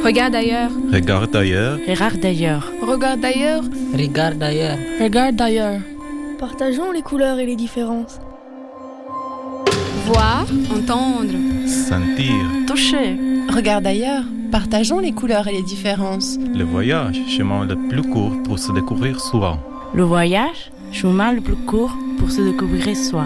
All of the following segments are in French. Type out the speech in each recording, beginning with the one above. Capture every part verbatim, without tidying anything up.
Regarde ailleurs. Regarde ailleurs. Regarde d'ailleurs. Regarde d'ailleurs. Regarde d'ailleurs. Regarde d'ailleurs. Partageons les couleurs et les différences. Voir, entendre. Sentir. Toucher. Regarde ailleurs. Partageons les couleurs et les différences. Le voyage, chemin le plus court pour se découvrir soi. Le voyage, chemin le plus court pour se découvrir soi.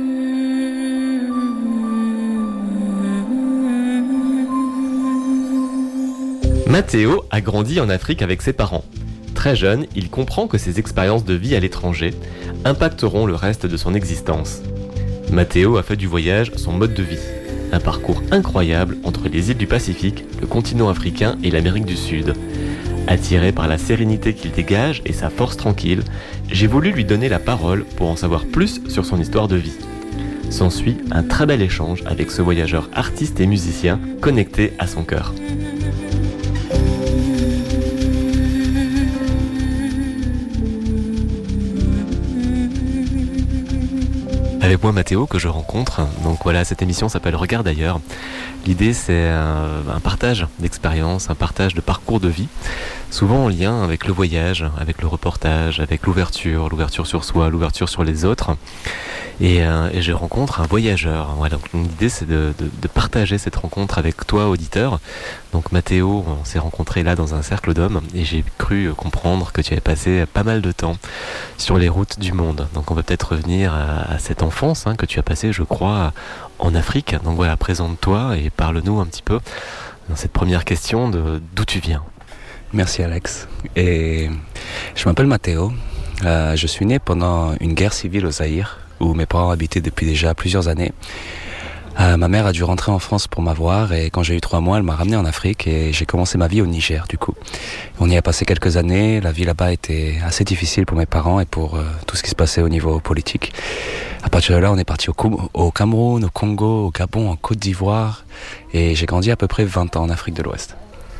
Mathéo a grandi en Afrique avec ses parents. Très jeune, il comprend que ses expériences de vie à l'étranger impacteront le reste de son existence. Mathéo a fait du voyage son mode de vie. Un parcours incroyable entre les îles du Pacifique, le continent africain et l'Amérique du Sud. Attiré par la sérénité qu'il dégage et sa force tranquille, j'ai voulu lui donner la parole pour en savoir plus sur son histoire de vie. S'ensuit un très bel échange avec ce voyageur artiste et musicien connecté à son cœur. Avec moi Mathéo que je rencontre, donc voilà, cette émission s'appelle Regarde ailleurs. L'idée c'est un, un partage d'expériences, un partage de parcours de vie, souvent en lien avec le voyage, avec le reportage, avec l'ouverture, l'ouverture sur soi, l'ouverture sur les autres. Et, euh, et je rencontre un voyageur. Voilà, donc l'idée c'est de, de, de partager cette rencontre avec toi auditeur. Donc Mathéo, on s'est rencontrés là dans un cercle d'hommes et j'ai cru comprendre que tu avais passé pas mal de temps sur les routes du monde. Donc on va peut-être revenir à, à cette enfance hein, que tu as passée, je crois, en Afrique. Donc voilà, présente-toi et parle-nous un petit peu dans cette première question de d'où tu viens. Merci Alex. Et je m'appelle Mathéo. Euh, je suis né pendant une guerre civile au Zaïre, où mes parents habitaient depuis déjà plusieurs années. Euh, ma mère a dû rentrer en France pour m'avoir et quand j'ai eu trois mois, elle m'a ramené en Afrique et j'ai commencé ma vie au Niger du coup. On y a passé quelques années, la vie là-bas était assez difficile pour mes parents et pour euh, tout ce qui se passait au niveau politique. À partir de là, on est parti au, au Cameroun, au Congo, au Gabon, en Côte d'Ivoire et j'ai grandi à peu près vingt ans en Afrique de l'Ouest.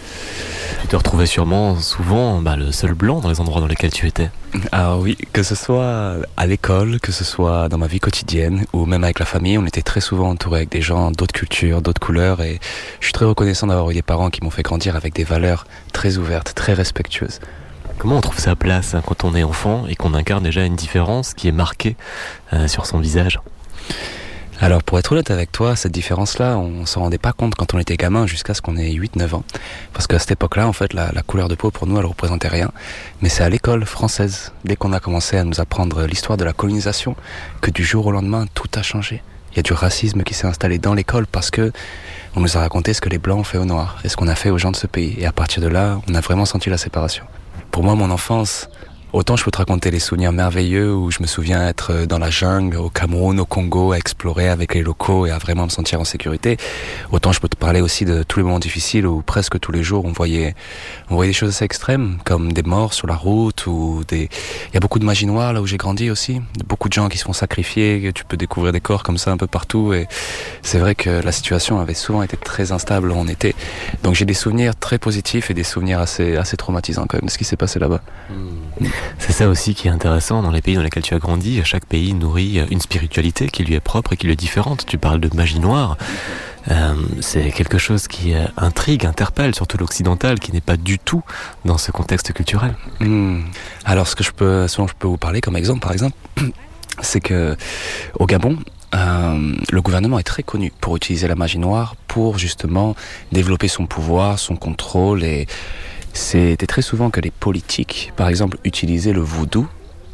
Tu te retrouvais sûrement souvent bah, le seul blanc dans les endroits dans lesquels tu étais. Ah oui, que ce soit à l'école, que ce soit dans ma vie quotidienne ou même avec la famille, on était très souvent entouré avec des gens d'autres cultures, d'autres couleurs et je suis très reconnaissant d'avoir eu des parents qui m'ont fait grandir avec des valeurs très ouvertes, très respectueuses. Comment on trouve sa place hein, quand on est enfant et qu'on incarne déjà une différence qui est marquée euh, sur son visage ? Alors pour être honnête avec toi, cette différence-là, on s'en rendait pas compte quand on était gamin jusqu'à ce qu'on ait huit neuf ans. Parce qu'à cette époque-là, en fait, la, la couleur de peau pour nous, elle représentait rien. Mais c'est à l'école française, dès qu'on a commencé à nous apprendre l'histoire de la colonisation, que du jour au lendemain, tout a changé. Il y a du racisme qui s'est installé dans l'école parce que on nous a raconté ce que les Blancs ont fait aux Noirs et ce qu'on a fait aux gens de ce pays. Et à partir de là, on a vraiment senti la séparation. Pour moi, mon enfance... Autant je peux te raconter les souvenirs merveilleux où je me souviens être dans la jungle, au Cameroun, au Congo, à explorer avec les locaux et à vraiment me sentir en sécurité. Autant je peux te parler aussi de tous les moments difficiles où presque tous les jours on voyait, on voyait des choses assez extrêmes, comme des morts sur la route ou des... Il y a beaucoup de magie noire là où j'ai grandi aussi, beaucoup de gens qui se font sacrifier, tu peux découvrir des corps comme ça un peu partout et c'est vrai que la situation avait souvent été très instable où on était. Donc j'ai des souvenirs très positifs et des souvenirs assez, assez traumatisants quand même de ce qui s'est passé là-bas. Mmh. C'est ça aussi qui est intéressant dans les pays dans lesquels tu as grandi. Chaque pays nourrit une spiritualité qui lui est propre et qui lui est différente. Tu parles de magie noire. Euh, c'est quelque chose qui intrigue, interpelle, surtout l'occidental, qui n'est pas du tout dans ce contexte culturel. Mmh. Alors, ce que je peux, ce dont je peux vous parler comme exemple, par exemple, c'est que au Gabon, Euh, le gouvernement est très connu pour utiliser la magie noire pour justement développer son pouvoir, son contrôle et c'était très souvent que les politiques, par exemple, utilisaient le voodoo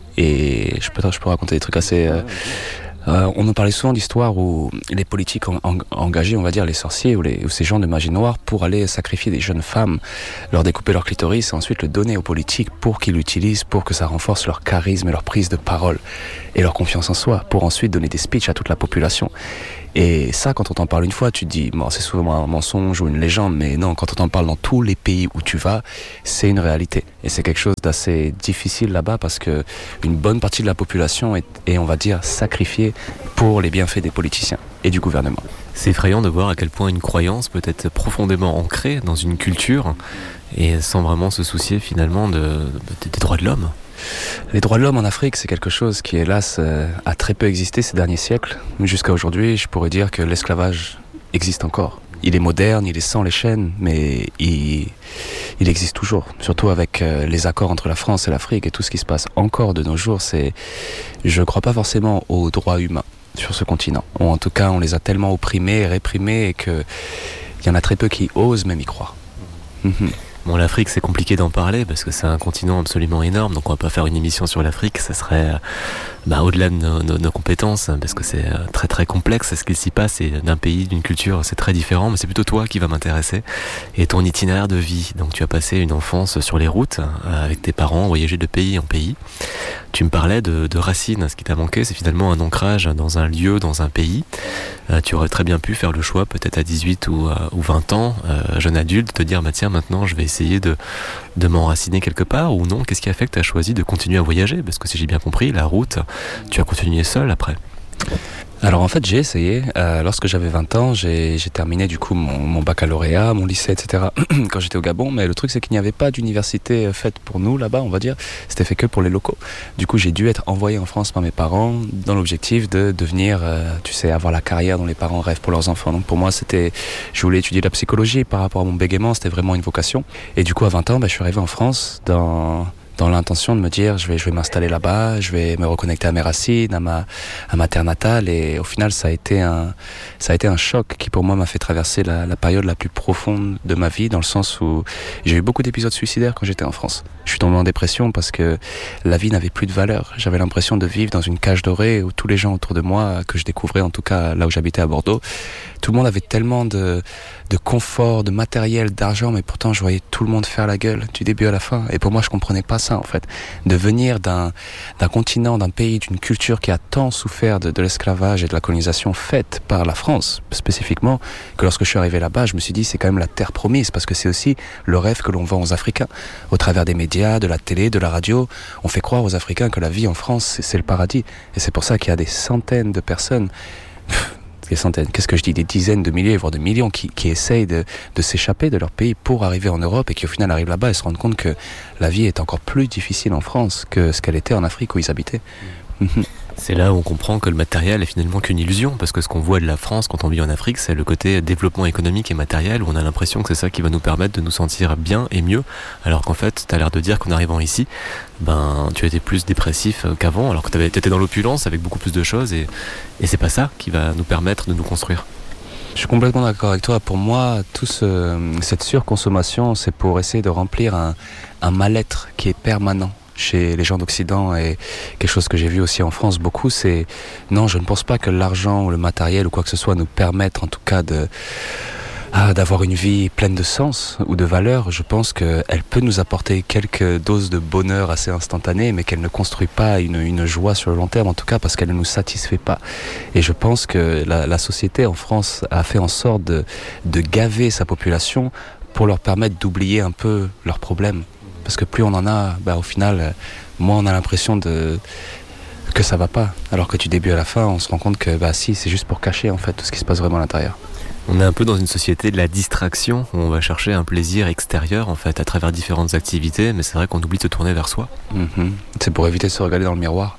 et je peux, je peux raconter des trucs assez... Euh, euh, on nous parlait souvent d'histoires où les politiques ont en, engagé, on va dire, les sorciers ou, les, ou ces gens de magie noire pour aller sacrifier des jeunes femmes, leur découper leur clitoris et ensuite le donner aux politiques pour qu'ils l'utilisent, pour que ça renforce leur charisme et leur prise de parole et leur confiance en soi, pour ensuite donner des speeches à toute la population. Et ça, quand on t'en parle une fois, tu te dis, bon, c'est souvent un mensonge ou une légende, mais non, quand on t'en parle dans tous les pays où tu vas, c'est une réalité. Et c'est quelque chose d'assez difficile là-bas parce que une bonne partie de la population est, est, on va dire, sacrifiée pour les bienfaits des politiciens et du gouvernement. C'est effrayant de voir à quel point une croyance peut être profondément ancrée dans une culture et sans vraiment se soucier finalement de, de, des droits de l'homme. Les droits de l'homme en Afrique, c'est quelque chose qui, hélas, euh, a très peu existé ces derniers siècles. Jusqu'à aujourd'hui, je pourrais dire que l'esclavage existe encore. il est moderne, il est sans les chaînes, mais il, il existe toujours. Surtout avec euh, les accords entre la France et l'Afrique et tout ce qui se passe encore de nos jours. C'est, je crois pas forcément aux droits humains sur ce continent. Ou en tout cas, on les a tellement opprimés, réprimés, et que il y en a très peu qui osent même y croire. Mmh. Bon, l'Afrique, c'est compliqué d'en parler parce que c'est un continent absolument énorme, donc on va pas faire une émission sur l'Afrique, ça serait bah, au-delà de nos, nos, nos compétences, parce que c'est très très complexe ce qu'il s'y passe, et d'un pays, d'une culture, c'est très différent, mais c'est plutôt toi qui va m'intéresser, et ton itinéraire de vie. Donc tu as passé une enfance sur les routes, avec tes parents, voyager de pays en pays. Tu me parlais de, de racines, ce qui t'a manqué, c'est finalement un ancrage dans un lieu, dans un pays. Euh, tu aurais très bien pu faire le choix, peut-être à dix-huit ou, euh, ou vingt ans, euh, jeune adulte, te dire, bah tiens, maintenant je vais essayer de, de m'enraciner quelque part, ou non, qu'est-ce qui a fait que tu as choisi de continuer à voyager? Parce que si j'ai bien compris, la route, tu as continué seul après. Alors en fait j'ai essayé, euh, lorsque j'avais vingt ans, j'ai, j'ai terminé du coup mon, mon baccalauréat, mon lycée, et cetera quand j'étais au Gabon, mais le truc c'est qu'il n'y avait pas d'université faite pour nous là-bas, on va dire, c'était fait que pour les locaux. Du coup j'ai dû être envoyé en France par mes parents dans l'objectif de devenir, euh, tu sais, avoir la carrière dont les parents rêvent pour leurs enfants. Donc pour moi c'était, je voulais étudier la psychologie, par rapport à mon bégaiement c'était vraiment une vocation. Et du coup à vingt ans, bah, je suis arrivé en France dans... dans l'intention de me dire je vais, je vais m'installer là-bas, je vais me reconnecter à mes racines, à ma, à ma terre natale, et au final ça a été un, ça a été un choc qui pour moi m'a fait traverser la, la période la plus profonde de ma vie, dans le sens où j'ai eu beaucoup d'épisodes suicidaires quand j'étais en France. Je suis tombé en dépression parce que la vie n'avait plus de valeur. J'avais l'impression de vivre dans une cage dorée où tous les gens autour de moi, que je découvrais en tout cas là où j'habitais à Bordeaux, tout le monde avait tellement de, de confort, de matériel, d'argent, mais pourtant je voyais tout le monde faire la gueule du début à la fin. Et pour moi je comprenais pas ça en fait. De venir d'un, d'un continent, d'un pays, d'une culture qui a tant souffert de, de l'esclavage et de la colonisation faite par la France spécifiquement, que lorsque je suis arrivé là-bas, je me suis dit c'est quand même la terre promise, parce que c'est aussi le rêve que l'on vend aux Africains. Au travers des médias, de la télé, de la radio, on fait croire aux Africains que la vie en France c'est, c'est le paradis. Et c'est pour ça qu'il y a des centaines de personnes, pff, des centaines, qu'est-ce que je dis, des dizaines de milliers, voire de millions qui, qui essayent de, de s'échapper de leur pays pour arriver en Europe, et qui au final arrivent là-bas et se rendent compte que la vie est encore plus difficile en France que ce qu'elle était en Afrique où ils habitaient. C'est là où on comprend que le matériel est finalement qu'une illusion, parce que ce qu'on voit de la France quand on vit en Afrique, c'est le côté développement économique et matériel, où on a l'impression que c'est ça qui va nous permettre de nous sentir bien et mieux, alors qu'en fait, tu as l'air de dire qu'en arrivant ici, ben, tu étais plus dépressif qu'avant, alors que tu étais dans l'opulence avec beaucoup plus de choses, et, et c'est pas ça qui va nous permettre de nous construire. Je suis complètement d'accord avec toi. Pour moi, tout ce, cette surconsommation, c'est pour essayer de remplir un, un mal-être qui est permanent chez les gens d'Occident, et quelque chose que j'ai vu aussi en France beaucoup, c'est non, je ne pense pas que l'argent ou le matériel ou quoi que ce soit nous permettent en tout cas de ah, d'avoir une vie pleine de sens ou de valeur. Je pense qu'elle peut nous apporter quelques doses de bonheur assez instantanées, mais qu'elle ne construit pas une, une joie sur le long terme, en tout cas parce qu'elle ne nous satisfait pas. Et je pense que la, la société en France a fait en sorte de, de gaver sa population pour leur permettre d'oublier un peu leurs problèmes. Parce que plus on en a, bah, au final, moins on a l'impression de... que ça va pas. Alors que du début à la fin, on se rend compte que bah, si, c'est juste pour cacher en fait tout ce qui se passe vraiment à l'intérieur. On est un peu dans une société de la distraction, où on va chercher un plaisir extérieur en fait à travers différentes activités, mais c'est vrai qu'on oublie de se tourner vers soi. Mmh. C'est pour éviter de se regarder dans le miroir.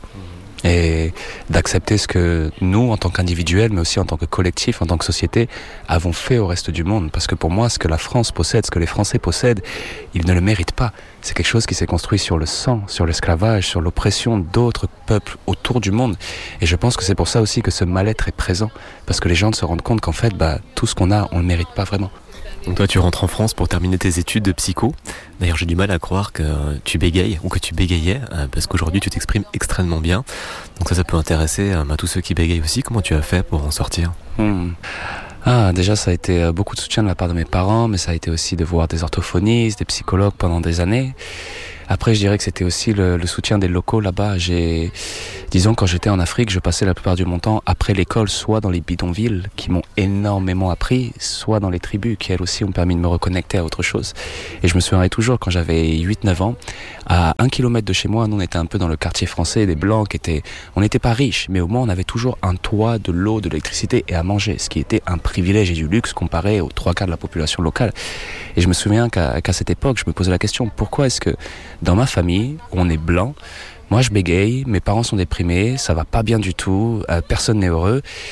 Et d'accepter ce que nous, en tant qu'individuels, mais aussi en tant que collectif, en tant que société, avons fait au reste du monde. Parce que pour moi, ce que la France possède, ce que les Français possèdent, ils ne le méritent pas. C'est quelque chose qui s'est construit sur le sang, sur l'esclavage, sur l'oppression d'autres peuples autour du monde. Et je pense que c'est pour ça aussi que ce mal-être est présent. Parce que les gens se rendent compte qu'en fait, bah, tout ce qu'on a, on ne le mérite pas vraiment. Donc toi tu rentres en France pour terminer tes études de psycho. D'ailleurs j'ai du mal à croire que tu bégayes ou que tu bégayais, parce qu'aujourd'hui tu t'exprimes extrêmement bien. Donc ça ça peut intéresser à tous ceux qui bégayent aussi. Comment tu as fait pour en sortir ? hmm. Ah, déjà ça a été beaucoup de soutien de la part de mes parents, mais ça a été aussi de voir des orthophonistes, des psychologues pendant des années. Après, je dirais que c'était aussi le, le soutien des locaux là-bas. J'ai, disons, quand j'étais en Afrique, je passais la plupart du mon temps après l'école, soit dans les bidonvilles, qui m'ont énormément appris, soit dans les tribus, qui elles aussi ont permis de me reconnecter à autre chose. Et je me souviendrai toujours, quand j'avais huit neuf ans, à un kilomètre de chez moi, nous on était un peu dans le quartier français, des Blancs qui étaient... On n'était pas riches, mais au moins on avait toujours un toit, de l'eau, de l'électricité et à manger, ce qui était un privilège et du luxe comparé aux trois quarts de la population locale. Et je me souviens qu'à, qu'à cette époque, je me posais la question, pourquoi est-ce que dans ma famille, on est blanc, moi je bégaye, mes parents sont déprimés, ça va pas bien du tout, euh, personne n'est heureux.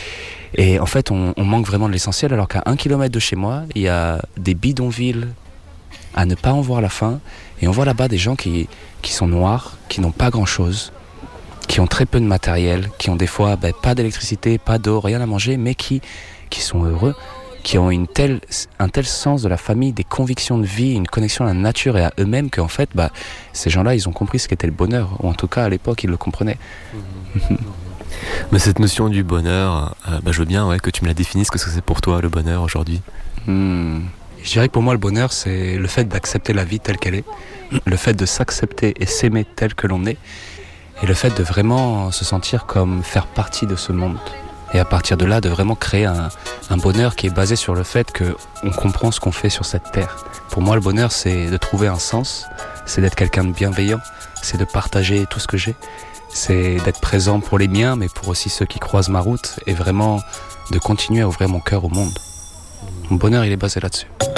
Et en fait, on, on manque vraiment de l'essentiel, alors qu'à un kilomètre de chez moi, il y a des bidonvilles à ne pas en voir la fin. Et on voit là-bas des gens qui, qui sont noirs, qui n'ont pas grand-chose, qui ont très peu de matériel, qui ont des fois ben, pas d'électricité, pas d'eau, rien à manger, mais qui, qui sont heureux, qui ont une telle, un tel sens de la famille, des convictions de vie, une connexion à la nature et à eux-mêmes qu'en fait, bah, ces gens-là, ils ont compris ce qu'était le bonheur, ou en tout cas à l'époque, ils le comprenaient. Mmh. Mais cette notion du bonheur, euh, bah, je veux bien ouais, que tu me la définisses, qu'est-ce que c'est pour toi le bonheur aujourd'hui? mmh. Je dirais que pour moi, le bonheur, c'est le fait d'accepter la vie telle qu'elle est, le fait de s'accepter et s'aimer tel que l'on est, et le fait de vraiment se sentir comme faire partie de ce monde. Et à partir de là, de vraiment créer un, un bonheur qui est basé sur le fait qu'on comprend ce qu'on fait sur cette terre. Pour moi, le bonheur, c'est de trouver un sens, c'est d'être quelqu'un de bienveillant, c'est de partager tout ce que j'ai, c'est d'être présent pour les miens, mais pour aussi ceux qui croisent ma route, et vraiment de continuer à ouvrir mon cœur au monde. Mon bonheur, il est basé là-dessus.